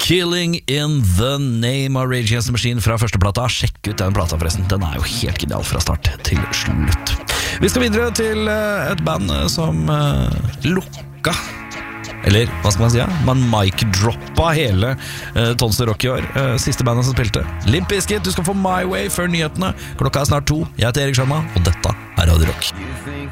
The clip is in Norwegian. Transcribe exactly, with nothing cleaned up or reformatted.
Killing in the Name of Rage Against the Machine fra første plata. Sjekk ut den plata forresten, den er jo helt genial fra start til slutt. Vi skal videre til et band som uh, lukka, eller hva skal man si, ja? Man mic-droppa hele uh, Tonser Rock i år. uh, Siste bandet som spilte Limp Bizkit, du skal få My Way før nyhetene. Klokka er snart to, jeg heter Erik Sjarma, og dette er Radio Rock.